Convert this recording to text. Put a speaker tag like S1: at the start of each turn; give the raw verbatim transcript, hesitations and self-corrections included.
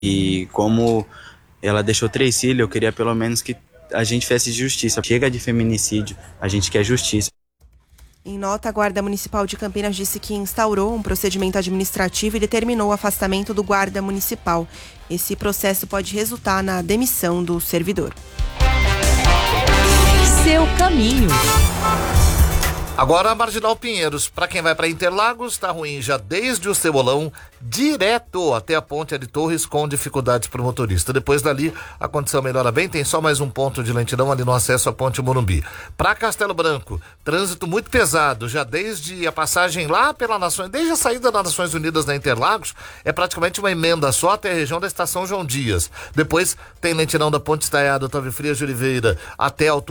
S1: E como ela deixou três filhos, eu queria pelo menos que a gente fizesse justiça. Chega de feminicídio, a gente quer justiça.
S2: Em nota, a Guarda Municipal de Campinas disse que instaurou um procedimento administrativo e determinou o afastamento do guarda municipal. Esse processo pode resultar na demissão do servidor.
S3: Seu caminho.
S4: Agora a Marginal Pinheiros, para quem vai para Interlagos, está ruim já desde o Cebolão, direto até a Ponte de Torres, com dificuldades para o motorista. Depois dali, a condição melhora bem, tem só mais um ponto de lentidão ali no acesso à Ponte Morumbi. Para Castelo Branco, trânsito muito pesado, já desde a passagem lá pela Nações, desde a saída das Nações Unidas na Interlagos, é praticamente uma emenda só até a região da Estação João Dias. Depois tem lentidão da Ponte Estaiada, Otávio Frias de Oliveira, até a altura